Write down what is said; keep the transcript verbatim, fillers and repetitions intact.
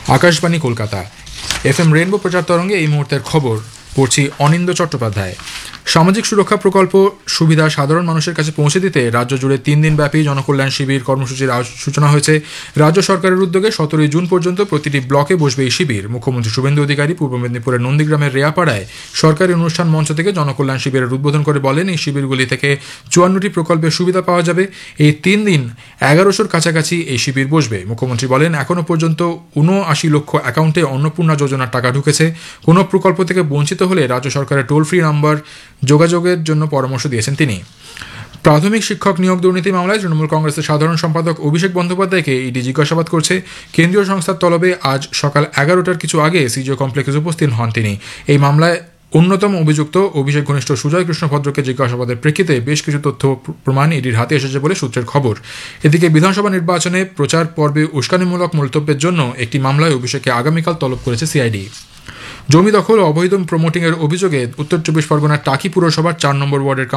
Akashvani Kolkata, F M rainbow প্রচার তরঙ্গে এই মুহূর্তের খবর পড়ছি অনিন্দ চট্টোপাধ্যায়। সামাজিক সুরক্ষা প্রকল্প সুবিধা সাধারণ মানুষের কাছে পৌঁছে দিতে রাজ্য জুড়ে তিন দিন ব্যাপী জনকল্যাণ শিবির কর্মসূচির সূচনা হয়েছে। রাজ্য সরকারের উদ্যোগে সতেরোই জুন পর্যন্ত প্রতিটি ব্লকে বসবে এই শিবির। মুখ্যমন্ত্রী শুভেন্দু অধিকারী পূর্ব মেদিনীপুরের নন্দীগ্রামের রেয়াপাড়ায় সরকারি অনুষ্ঠান মঞ্চ থেকে জনকল্যাণ শিবিরের উদ্বোধন করে বলেন, এই শিবিরগুলি থেকে চুয়ান্নটি প্রকল্পের সুবিধা পাওয়া যাবে। এই তিন দিন এগারোশোর কাছাকাছি এই শিবির বসবে। মুখ্যমন্ত্রী বলেন, এখনও পর্যন্ত উনআশি লক্ষ অ্যাকাউন্টে অন্নপূর্ণা যোজনার টাকা ঢুকেছে। কোনো প্রকল্প থেকে বঞ্চিত হলে রাজ্য সরকারের টোল ফ্রি নাম্বার যোগাযোগের জন্য পরামর্শ দিয়েছেন তিনি। প্রাথমিক শিক্ষক নিয়োগ দুর্নীতি মামলায় তৃণমূল কংগ্রেসের সাধারণ সম্পাদক অভিষেক বন্দ্যোপাধ্যায়কে ইডি জিজ্ঞাসাবাদ করছে। কেন্দ্রীয় সংস্থার তলবে আজ সকাল এগারোটার কিছু আগে সিজিও কমপ্লেক্সে উপস্থিত হন তিনি। এই মামলায় অন্যতম অভিযুক্ত অভিষেক ঘনিষ্ঠ সুজয় কৃষ্ণ ভদ্রকে জিজ্ঞাসাবাদের প্রেক্ষিতে বেশ কিছু তথ্য প্রমাণ ইডির হাতে এসেছে বলে সূত্রের খবর। এদিকে বিধানসভা নির্বাচনে প্রচার পর্বে উস্কানিমূলক মন্তব্যের জন্য একটি মামলায় অভিষেককে আগামীকাল তলব করেছে সিআইডি। জমি দখল ও অবৈধ প্রমোটিংয়ের অভিযোগে উত্তর চব্বিশ পরগনার টাকি পুরসভার চার নম্বর ওয়ার্ডের